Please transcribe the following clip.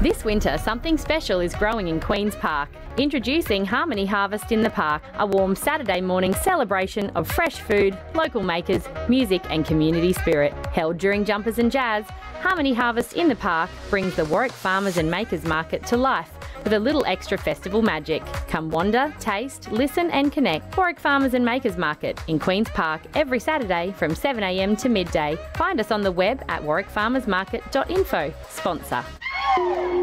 This winter, something special is growing in Queen's Park. Introducing Harmony Harvest in the Park, a warm Saturday morning celebration of fresh food, local makers, music and community spirit. Held during Jumpers and Jazz, Harmony Harvest in the Park brings the Warwick Farmers and Makers Market to life with a little extra festival magic. Come wander, taste, listen and connect. Warwick Farmers and Makers Market in Queen's Park every Saturday from 7 a.m. to midday. Find us on the web at warwickfarmersmarket.info. Sponsor.